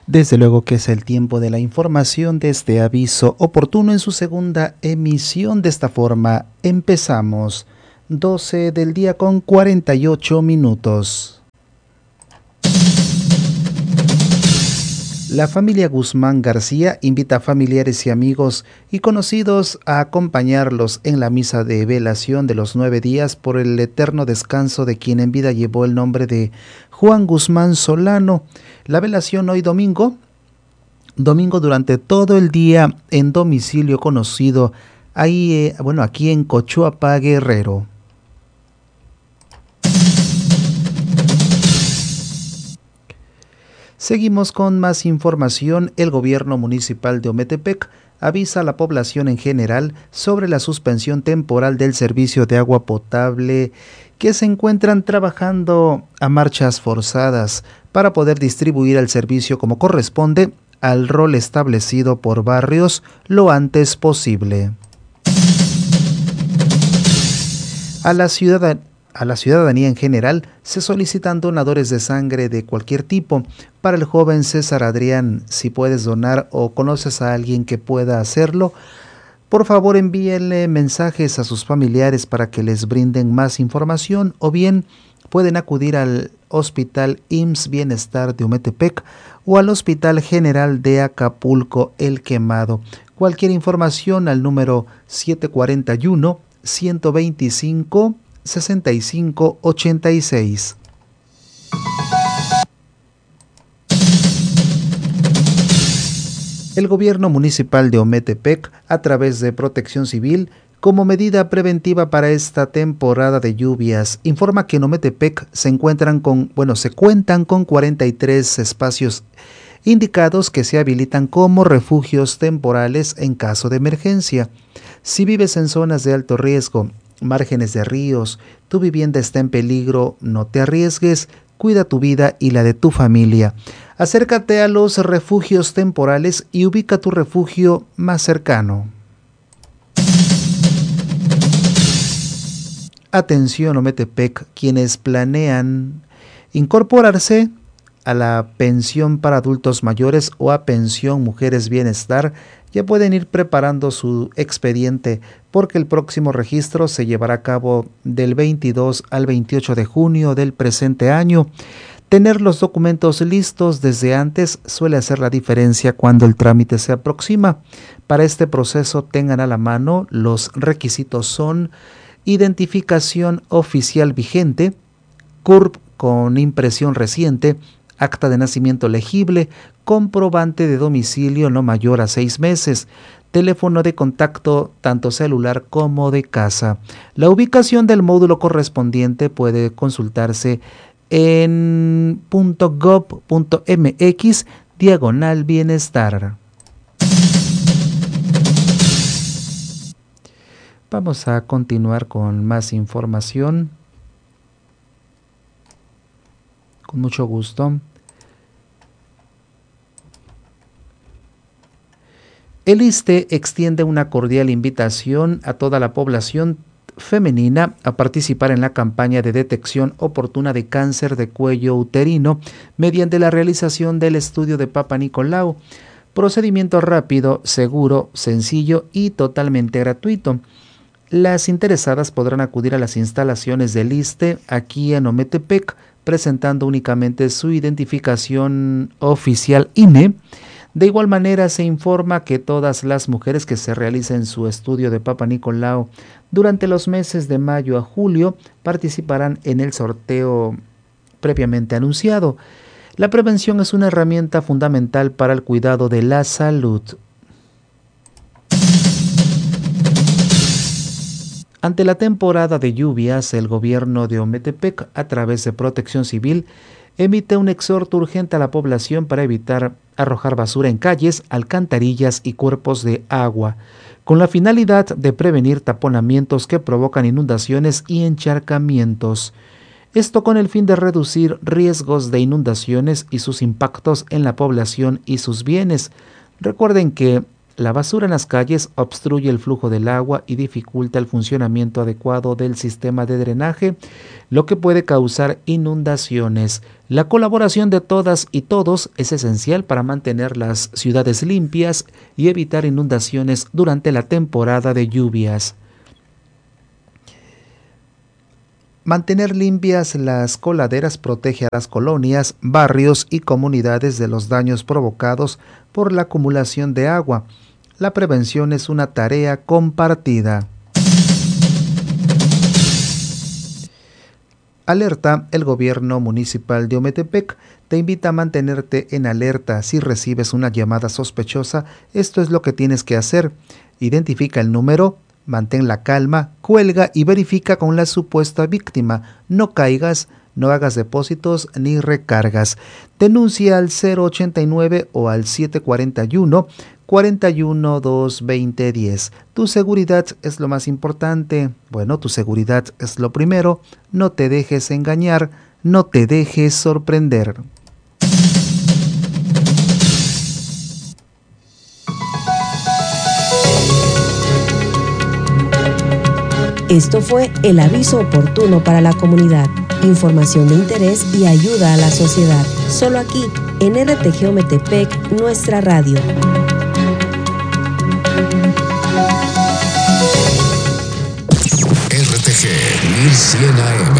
Desde luego que es el tiempo de la información de este aviso oportuno en su segunda emisión. De esta forma empezamos 12 del día con 48 minutos. La familia Guzmán García invita a familiares y amigos y conocidos a acompañarlos en la misa de velación de los 9 días por el eterno descanso de quien en vida llevó el nombre de Juan Guzmán Solano. La velación hoy domingo durante todo el día en domicilio conocido aquí en Cochuapa, Guerrero. Seguimos con más información. El gobierno municipal de Ometepec avisa a la población en general sobre la suspensión temporal del servicio de agua potable, que se encuentran trabajando a marchas forzadas para poder distribuir el servicio como corresponde al rol establecido por barrios lo antes posible. A la ciudadanía en general se solicitan donadores de sangre de cualquier tipo. Para el joven César Adrián, si puedes donar o conoces a alguien que pueda hacerlo, por favor envíenle mensajes a sus familiares para que les brinden más información, o bien pueden acudir al Hospital IMSS Bienestar de Ometepec o al Hospital General de Acapulco El Quemado. Cualquier información al número 741 125 6586. El gobierno municipal de Ometepec, a través de Protección Civil, como medida preventiva para esta temporada de lluvias, informa que en Ometepec se cuentan con 43 espacios indicados que se habilitan como refugios temporales en caso de emergencia. Si vives en zonas de alto riesgo, márgenes de ríos, tu vivienda está en peligro, no te arriesgues, cuida tu vida y la de tu familia. Acércate a los refugios temporales y ubica tu refugio más cercano. Atención Ometepec, quienes planean incorporarse a la pensión para adultos mayores o a pensión Mujeres Bienestar, ya pueden ir preparando su expediente, porque el próximo registro se llevará a cabo del 22 al 28 de junio del presente año. Tener los documentos listos desde antes suele hacer la diferencia cuando el trámite se aproxima. Para este proceso tengan a la mano los requisitos: son identificación oficial vigente, CURP con impresión reciente, acta de nacimiento legible, comprobante de domicilio no mayor a 6 meses, teléfono de contacto tanto celular como de casa. La ubicación del módulo correspondiente puede consultarse en .gov.mx/bienestar. Vamos a continuar con más información. Con mucho gusto. El ISSSTE extiende una cordial invitación a toda la población femenina a participar en la campaña de detección oportuna de cáncer de cuello uterino mediante la realización del estudio de Papa Nicolau, procedimiento rápido, seguro, sencillo y totalmente gratuito. Las interesadas podrán acudir a las instalaciones del ISSSTE aquí en Ometepec, presentando únicamente su identificación oficial INE. De igual manera, se informa que todas las mujeres que se realicen su estudio de Papa Nicolau durante los meses de mayo a julio participarán en el sorteo previamente anunciado. La prevención es una herramienta fundamental para el cuidado de la salud. Ante la temporada de lluvias, el gobierno de Ometepec, a través de Protección Civil, emite un exhorto urgente a la población para evitar arrojar basura en calles, alcantarillas y cuerpos de agua, con la finalidad de prevenir taponamientos que provocan inundaciones y encharcamientos. Esto con el fin de reducir riesgos de inundaciones y sus impactos en la población y sus bienes. Recuerden que La basura en las calles obstruye el flujo del agua y dificulta el funcionamiento adecuado del sistema de drenaje, lo que puede causar inundaciones. La colaboración de todas y todos es esencial para mantener las ciudades limpias y evitar inundaciones durante la temporada de lluvias. Mantener limpias las coladeras protege a las colonias, barrios y comunidades de los daños provocados por la acumulación de agua. La prevención es una tarea compartida. Alerta, el gobierno municipal de Ometepec te invita a mantenerte en alerta. Si recibes una llamada sospechosa, esto es lo que tienes que hacer. Identifica el número, mantén la calma, cuelga y verifica con la supuesta víctima. No caigas, no hagas depósitos ni recargas. Denuncia al 089 o al 741 41-2-20-10. Tu seguridad es lo más importante. Bueno, tu seguridad es lo primero. No te dejes engañar, no te dejes sorprender. Esto fue el aviso oportuno para la comunidad. Información de interés y ayuda a la sociedad. Solo aquí, en RTG Ometepec, nuestra radio. RTG 1100 AM.